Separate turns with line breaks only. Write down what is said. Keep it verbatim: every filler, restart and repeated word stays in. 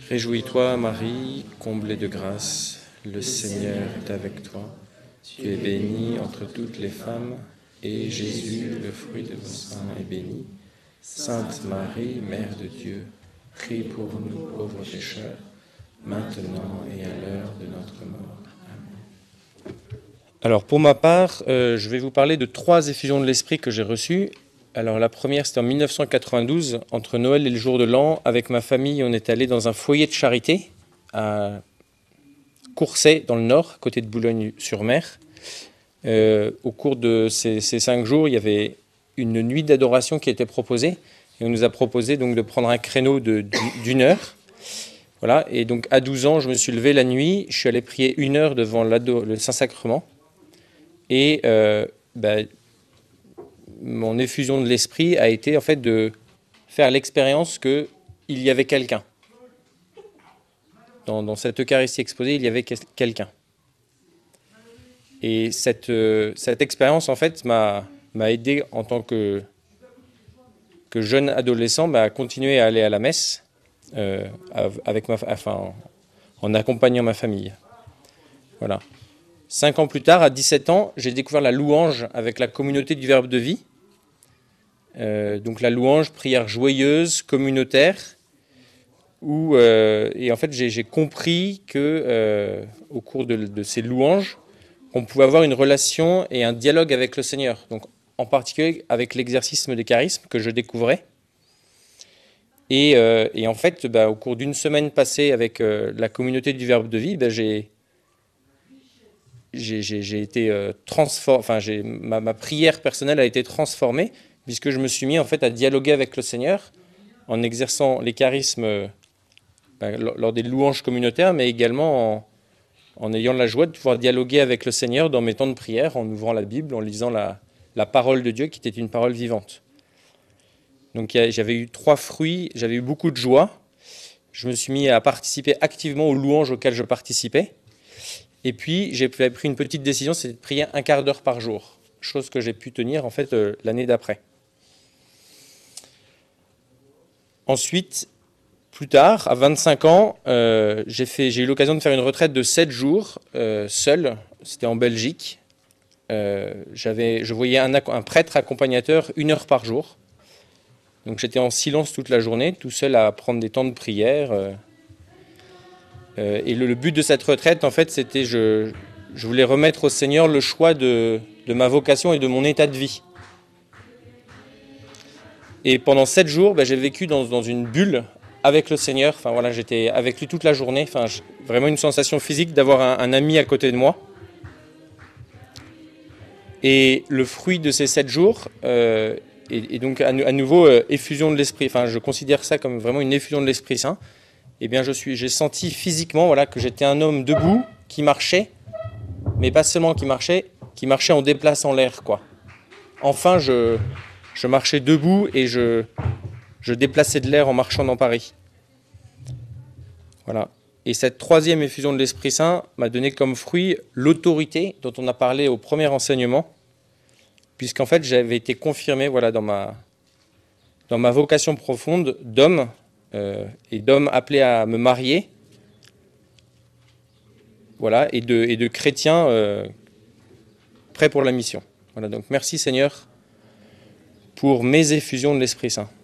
Réjouis-toi, Marie, comblée de grâce, le Seigneur est avec toi. Tu es bénie entre toutes les femmes, et Jésus, le fruit de vos seins, est béni. Sainte Marie, Mère de Dieu, prie pour nous pauvres pécheurs, maintenant et à l'heure de notre mort. Amen. Alors pour ma part, euh, je vais vous parler de trois effusions de l'Esprit que j'ai reçues. Alors la première, c'était en mille neuf cent quatre-vingt-douze, entre Noël et le jour de l'an. Avec ma famille, on est allé dans un foyer de charité à Courcey, dans le Nord, à côté de Boulogne-sur-Mer. Euh, au cours de ces, ces cinq jours, il y avait une nuit d'adoration qui était proposée. Et on nous a proposé donc de prendre un créneau de, d'une heure. Voilà. Et donc à douze ans, je me suis levé la nuit. Je suis allé prier une heure devant le Saint-Sacrement. Et euh, ben, mon effusion de l'esprit a été en fait de faire l'expérience qu'il y avait quelqu'un. Dans, dans cette Eucharistie exposée, il y avait quelqu'un. Et cette, euh, cette expérience, en fait, m'a, m'a aidé en tant que, que jeune adolescent bah, à continuer à aller à la messe euh, avec ma, enfin, en, en accompagnant ma famille. Voilà. Cinq ans plus tard, à dix-sept ans, j'ai découvert la louange avec la communauté du Verbe de vie. Euh, donc la louange, prière joyeuse, communautaire, où euh, et en fait j'ai, j'ai compris que euh, au cours de, de ces louanges, on pouvait avoir une relation et un dialogue avec le Seigneur. Donc en particulier avec l'exercice des charismes que je découvrais. Et, euh, et en fait, bah, au cours d'une semaine passée avec euh, la communauté du Verbe de vie, bah, j'ai j'ai, j'ai, j'ai été euh, transformé. Enfin, j'ai ma, ma prière personnelle a été transformée. Puisque je me suis mis en fait à dialoguer avec le Seigneur en exerçant les charismes euh, ben, lors des louanges communautaires, mais également en, en ayant la joie de pouvoir dialoguer avec le Seigneur dans mes temps de prière, en ouvrant la Bible, en lisant la, la parole de Dieu qui était une parole vivante. Donc j'avais eu trois fruits, j'avais eu beaucoup de joie. Je me suis mis à participer activement aux louanges auxquelles je participais. Et puis j'ai pris une petite décision, c'est de prier un quart d'heure par jour, chose que j'ai pu tenir en fait euh, l'année d'après. Ensuite, plus tard, à vingt-cinq ans, euh, j'ai, fait, j'ai eu l'occasion de faire une retraite de sept jours, euh, seul. C'était en Belgique. Euh, j'avais, je voyais un, un prêtre accompagnateur une heure par jour. Donc j'étais en silence toute la journée, tout seul à prendre des temps de prière. Euh, euh, et le, le but de cette retraite, en fait, c'était je, je voulais remettre au Seigneur le choix de, de ma vocation et de mon état de vie. Et pendant sept jours, ben, j'ai vécu dans, dans une bulle avec le Seigneur. Enfin, voilà, j'étais avec lui toute la journée. Enfin, vraiment une sensation physique d'avoir un, un ami à côté de moi. Et le fruit de ces sept jours euh, est, est donc à, à nouveau euh, effusion de l'Esprit. Enfin, je considère ça comme vraiment une effusion de l'Esprit Saint. Eh bien, je suis, j'ai senti physiquement, voilà, que j'étais un homme debout qui marchait, mais pas seulement qui marchait, qui marchait en déplaçant l'air, quoi. Enfin, je Je marchais debout et je, je déplaçais de l'air en marchant dans Paris. Voilà. Et cette troisième effusion de l'Esprit Saint m'a donné comme fruit l'autorité dont on a parlé au premier enseignement, puisqu'en fait j'avais été confirmé voilà, dans, ma, dans ma vocation profonde d'homme, euh, et d'homme appelé à me marier, voilà, et, de, et de chrétien euh, prêt pour la mission. Voilà, donc merci Seigneur pour mes effusions de l'Esprit Saint.